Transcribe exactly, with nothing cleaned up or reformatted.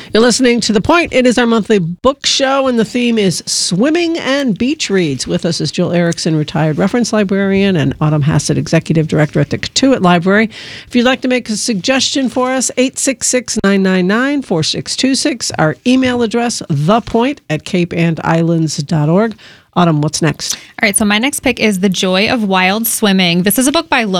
You're listening to The Point. It is our monthly book show, and the theme is swimming and beach reads. With us is Jill Erickson, retired reference librarian, and Autumn Hassett, executive director at the Cotuit Library. If you'd like to make a suggestion for us, eight six six, nine nine nine, four six two six. Our email address, thepoint at cape and islands dot org. Autumn, what's next? All right, so my next pick is The Joy of Wild Swimming. This is a book by